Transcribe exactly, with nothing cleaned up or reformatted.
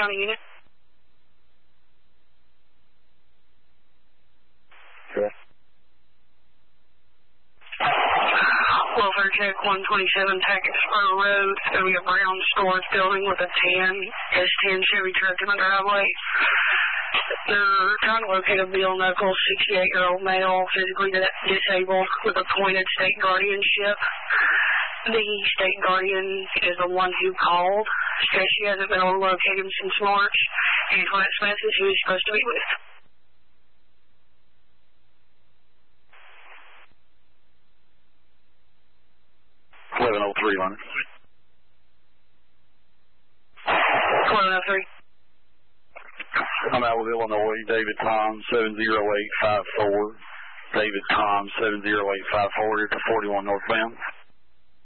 County unit. Okay. Welfare check one twenty-seven Tackett Spur Road. It's going to be a brown storage building with a ten S ten Chevy truck in the driveway. They're trying to locate a Bill Knuckles, sixty-eight-year-old male, physically disabled with appointed state guardianship. The state guardian is the one who called. Says she hasn't been able to locate him since March. Antoinette Smith is who he's supposed to be with. eleven oh three, Leonard. eleven oh three. I'm out with Illinois, David Tom, seven zero eight five four. David Tom, seven zero eight five four, to forty-one northbound.